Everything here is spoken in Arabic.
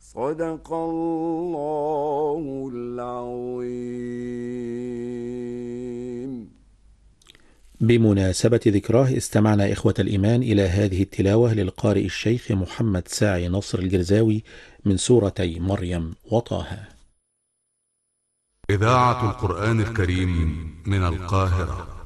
صدق الله العظيم. بمناسبة ذكراه استمعنا إخوة الإيمان إلى هذه التلاوة للقارئ الشيخ محمد ساعي نصر الجرزاوي من سورتي مريم وطه. إذاعة القرآن الكريم من القاهرة.